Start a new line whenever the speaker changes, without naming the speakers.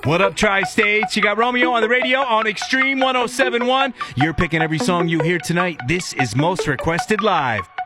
What up, Tri-States? You got Romeo on the radio on Extreme 107.1. You're picking every song you hear tonight. This is Most Requested Live.